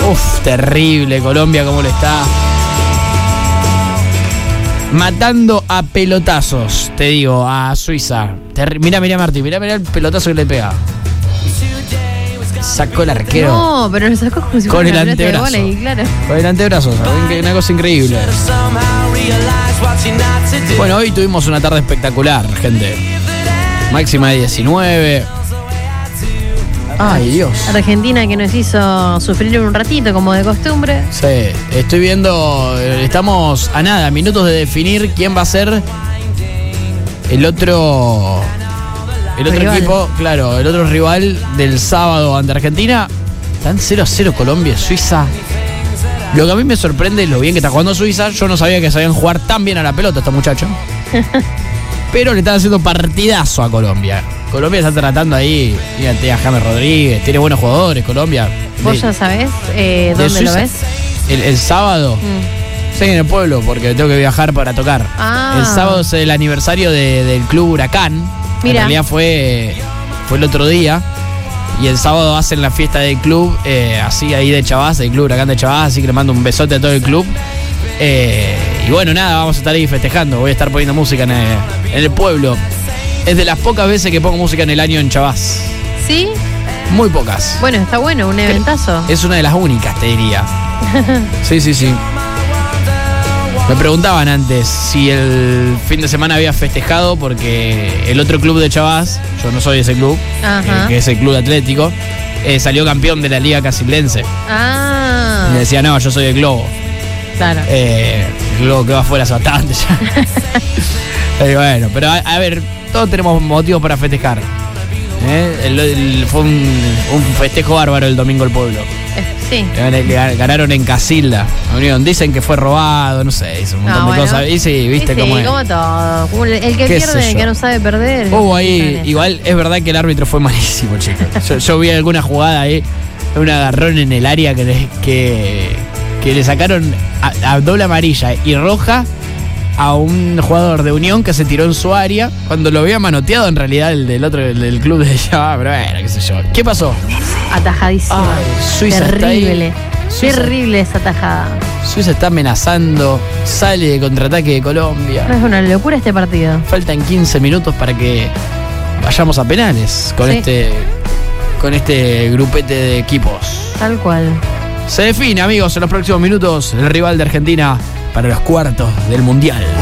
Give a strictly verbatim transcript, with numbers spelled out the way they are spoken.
Uf, terrible Colombia como le está matando a pelotazos, te digo, a Suiza. Terri- mirá, mirá Martín, mirá, mirá el pelotazo que le pega. Sacó el arquero. No, pero lo sacó como si con fuera el una pelota de antebrazo. vóley, claro. Con el antebrazo, ¿sabes? Una cosa increíble. Bueno, hoy tuvimos una tarde espectacular, gente. Máxima de diecinueve. Ay, Dios. Argentina que nos hizo sufrir un ratito, como de costumbre. Sí, estoy viendo, estamos a nada, minutos de definir quién va a ser el otro, el otro Rival. equipo, claro, el otro rival del sábado ante Argentina. Están cero a cero Colombia, Suiza. Lo que a mí me sorprende es lo bien que está jugando Suiza. Yo no sabía que sabían jugar tan bien a la pelota estos muchachos. Pero le están haciendo partidazo a Colombia. Colombia está tratando ahí, fíjate, a James Rodríguez, tiene buenos jugadores, Colombia. ¿Vos De- ya sabés eh, de dónde lo Suiza. ves? El, el sábado, Mm. sí, en el pueblo, porque tengo que viajar para tocar. Ah. El sábado es el aniversario de- del club Huracán. Mira. En realidad fue, fue el otro día. Y el sábado hacen la fiesta del club, eh, así ahí de Chavás, el club Huracán de Chavás, así que le mando un besote a todo el club. Eh, y bueno, nada, vamos a estar ahí festejando. Voy a estar poniendo música en el, en el pueblo. Es de las pocas veces que pongo música en el año en Chavás. ¿Sí? Muy pocas. Bueno, está bueno, un eventazo. Es una de las únicas, te diría. Sí, sí, sí. Me preguntaban antes si el fin de semana había festejado porque el otro club de Chavás, yo no soy de ese club, Ajá. eh, que es el club atlético, eh, salió campeón de la Liga Casildense. Ah, Y me decía, no, yo soy del Globo. claro. Eh, el Globo que va afuera hace bastante ya. Y bueno, pero a, a ver, todos tenemos motivos para festejar. ¿eh? El- el- fue un, un festejo bárbaro el domingo el pueblo. Eh, sí. Que ganaron en Casilda. Unión. Dicen que fue robado, no sé, hizo un montón Ah, de bueno. cosas. Y sí, viste Sí, cómo sí, es. como todo. Como el, el que ¿Qué sé pierde, yo? que no sabe perder. Hubo Saben ahí, eso. igual es verdad que el árbitro fue malísimo, chicos. Yo, yo vi alguna jugada ahí, un agarrón en el área que le, que, que le sacaron a, a doble amarilla y roja a un jugador de Unión que se tiró en su área cuando lo había manoteado en realidad el del otro, el del club de allá, pero bueno, qué sé yo. ¿Qué pasó? Atajadísimo. Ay, Suiza está ahí. Terrible. Suiza. Terrible esa atajada. Suiza está amenazando, sale de contraataque de Colombia. No, es una locura este partido. Faltan quince minutos para que vayamos a penales con Sí. este con este grupete de equipos. Tal cual. Se define, amigos, en los próximos minutos el rival de Argentina para los cuartos del Mundial.